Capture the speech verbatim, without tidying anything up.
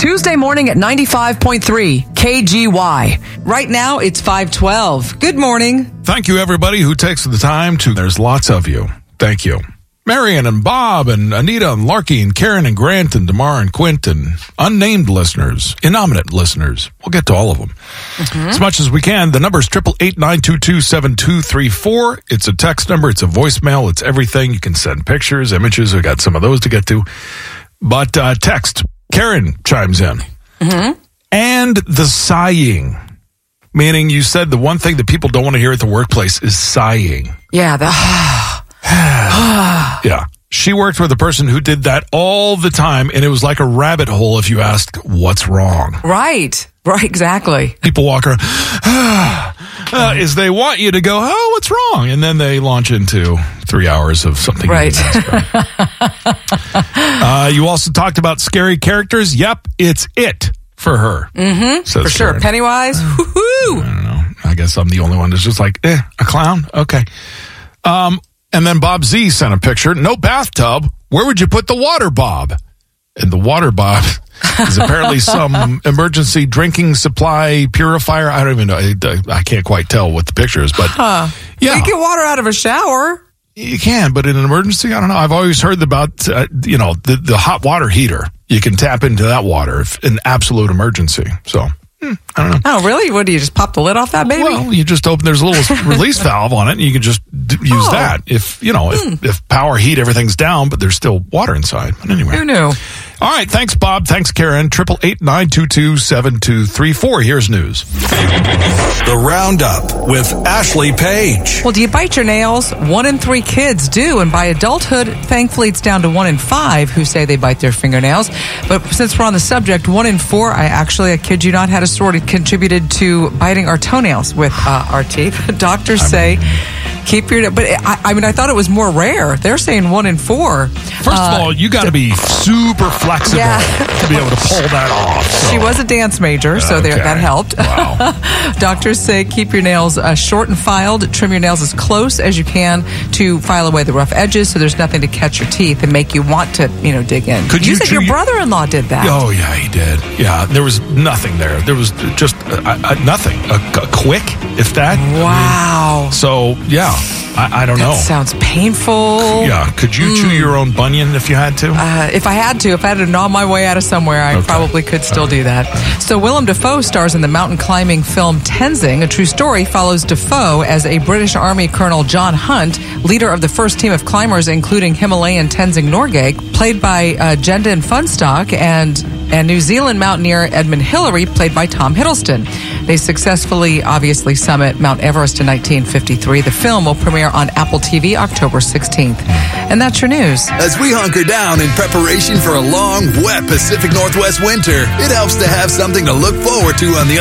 Tuesday morning at ninety-five point three K G Y. Right now, it's five twelve. Good morning. Thank you, everybody who takes the time to. There's lots of you. Thank you. Marion and Bob and Anita and Larky and Karen and Grant and DeMar and Quint and unnamed listeners, innominate listeners. We'll get to all of them mm-hmm. as much as we can. The number is eight eight eight, nine two two, seven two three four. It's a text number. It's a voicemail. It's everything. You can send pictures, images. We got some of those to get to. But uh, text. Karen chimes in. Mm-hmm. And the sighing. Meaning you said the one thing that people don't want to hear at the workplace is sighing. Yeah, that... Yeah. She worked with a person who did that all the time, and it was like a rabbit hole if you asked, what's wrong? Right. Right, exactly. People walk around, uh, is they want you to go, oh, what's wrong? And then they launch into three hours of something. Right. uh, you also talked about scary characters. Yep, it's it for her. Mm-hmm. For sure. Karen. Pennywise. Woo-hoo. I don't know. I guess I'm the only one that's just like, eh, a clown? Okay. Um, and then Bob Z sent a picture. No bathtub. Where would you put the water, Bob? And the water, Bob, is apparently some emergency drinking supply purifier. I don't even know. I, I can't quite tell what the picture is, but huh. yeah. You get water out of a shower. You can, but in an emergency, I don't know. I've always heard about, uh, you know, the, the hot water heater. You can tap into that water if in absolute emergency. So, hmm, I don't know. Oh, really? What, do you just pop the lid off that baby? Well, you just open, there's a little release valve on it, and you can just d- use oh. that. If, you know, if, hmm. if power heat, everything's down, but there's still water inside. But anyway. Who knew? All right. Thanks, Bob. Thanks, Karen. eight eight eight, nine two two, seven two three four. Here's news. The Roundup with Ashley Page. Well, do you bite your nails? One in three kids do. And by adulthood, thankfully, it's down to one in five who say they bite their fingernails. But since we're on the subject, one in four, I actually, I kid you not, had a story contributed to biting our toenails with uh, our teeth. Doctors say... Keep your, but I, I mean, I thought it was more rare. They're saying one in four. First uh, of all, you got to be super flexible yeah. to be able to pull that off. So. She was a dance major, so okay. there, that helped. Wow. Doctors say keep your nails uh, short and filed. Trim your nails as close as you can to file away the rough edges, so there's nothing to catch your teeth and make you want to, you know, dig in. Could you, you said chew, your brother-in-law did that. Oh yeah, he did. Yeah, there was nothing there. There was just uh, uh, nothing. A, a quick, if that. Wow. I mean, so yeah. I, I don't that know. Sounds painful. Yeah. Could you mm. chew your own bunion if you had to? Uh, if I had to, if I had to gnaw my way out of somewhere, I okay. probably could still do that. So Willem Dafoe stars in the mountain climbing film Tenzing. A true story follows Dafoe as a British Army Colonel John Hunt, leader of the first team of climbers, including Himalayan Tenzing Norgay, played by uh, Jendon Funstock, and and New Zealand mountaineer Edmund Hillary, played by Tom Hiddleston. They successfully, obviously, summit Mount Everest in nineteen fifty-tee. The film will premiere on Apple T V October sixteenth. And that's your news. As we hunker down in preparation for a long, wet Pacific Northwest winter, it helps to have something to look forward to on the